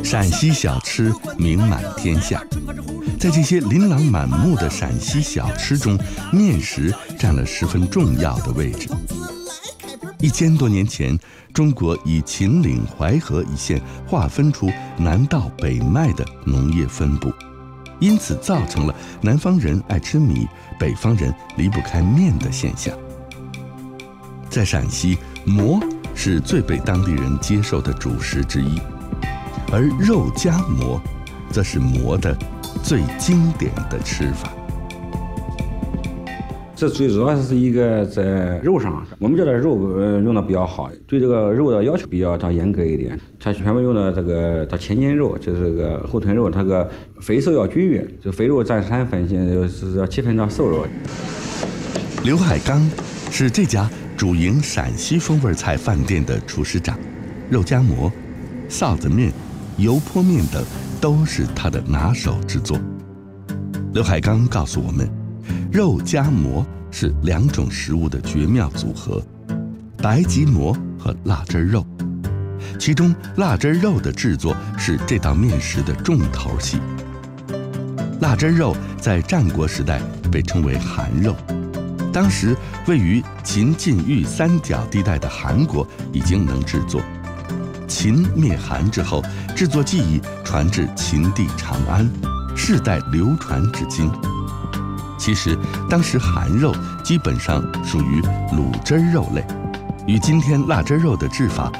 陕西小吃名满天下，在这些琳琅满目的陕西小吃中，面食占了十分重要的位置。1000多年前，中国以秦岭、淮河一线划分出南到北麦的农业分布，因此造成了南方人爱吃米，北方人离不开面的现象。在陕西，馍是最被当地人接受的主食之一，而肉夹馍则是馍的最经典的吃法。 这最主要是一个在肉上，我们这的肉用的比较好，对这个肉的要求比较严格一点。它全部用的这个前筋肉，就是这个后臀肉，它个肥瘦要均匀，就肥肉占3分，是要7分到瘦肉。 刘海刚是这家主营陕西风味菜饭店的厨师长，肉夹馍、臊子面、油泼面等都是他的拿手之作。刘海刚告诉我们，肉夹馍是2种食物的绝妙组合，白吉馍和辣汁肉。其中辣汁肉的制作是这道面食的重头戏。辣汁肉在战国时代被称为韩肉，当时位于秦晋豫3角地带的韩国已经能制作。秦灭韩之后，制作技艺传至秦地长安，世代流传至今。其实当时韩肉基本上属于卤汁肉类，与今天辣汁肉的制法